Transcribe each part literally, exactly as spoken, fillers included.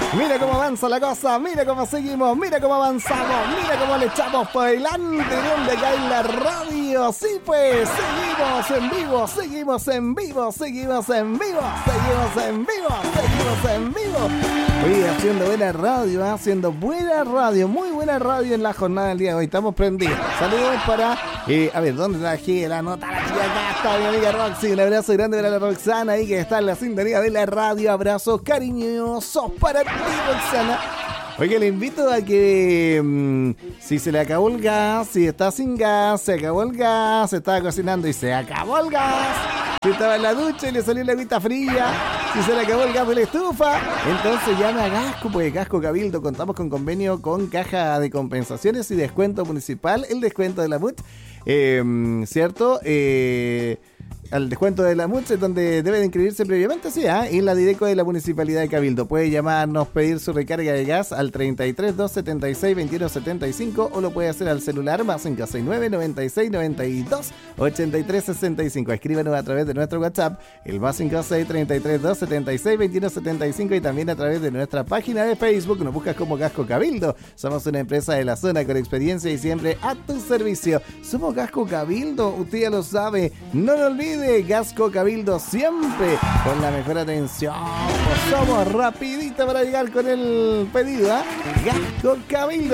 Mira cómo avanza la cosa, mira cómo seguimos, mira cómo avanzamos, mira cómo le echamos por delante donde cae la radio. Sí, pues, seguimos en vivo, seguimos en vivo, seguimos en vivo, seguimos en vivo, seguimos en vivo. Oye, haciendo buena radio, ¿eh? haciendo buena radio, muy buena radio en la jornada del día de hoy. Estamos prendidos. Saludos para, eh, a ver, ¿dónde traje la nota? La chica, acá está mi amiga Roxy. Un abrazo grande para la Roxana ahí que está en la sintonía de la radio. Abrazos cariñosos para ti, Roxana. Oye, le invito a que mmm, si se le acabó el gas, si está sin gas, se acabó el gas, se estaba cocinando y se acabó el gas, si estaba en la ducha y le salió la agüita fría, si se le acabó el gas de la estufa, entonces llame a Gasco, pues Gasco Cabildo, contamos con convenio con Caja de Compensaciones y Descuento Municipal, el descuento de la M U T, eh, ¿cierto? Eh... al descuento de la M U T, donde debe de inscribirse previamente, sí, ¿eh? Y la Direco de la Municipalidad de Cabildo. Puede llamarnos, pedir su recarga de gas al treinta y tres, doscientos setenta y seis, veintiuno setenta y cinco o lo puede hacer al celular más cinco seis nueve, noventa y seis, noventa y dos, ochenta y tres sesenta y cinco. Escríbanos a través de nuestro WhatsApp, el más cinco seis, treinta y tres, doscientos setenta y seis, veintiuno setenta y cinco y también a través de nuestra página de Facebook. Nos buscas como Gasco Cabildo. Somos una empresa de la zona con experiencia y siempre a tu servicio. Somos Gasco Cabildo, usted ya lo sabe. No lo olvide. Gasco Cabildo siempre con la mejor atención. Pues somos rapidito para llegar con el pedido, ¿eh? Gasco Cabildo.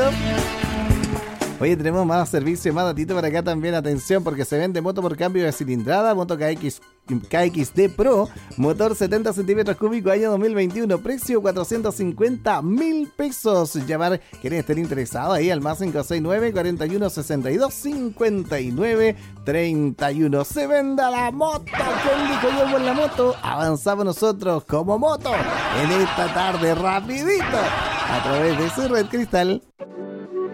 Oye, tenemos más servicio, más datito para acá también. Atención, porque se vende moto por cambio de cilindrada, moto K X, K X D Pro, motor setenta centímetros cúbicos, año dos mil veintiuno, precio cuatrocientos cincuenta mil pesos. Llamar, ¿quieren estar interesado? Ahí al más cinco seis nueve, cuarenta y uno, sesenta y dos, cincuenta y nueve, treinta y uno. Se venda la moto. ¿Quién dijo yo por la moto? Avanzamos nosotros como moto en esta tarde rapidito a través de su red cristal.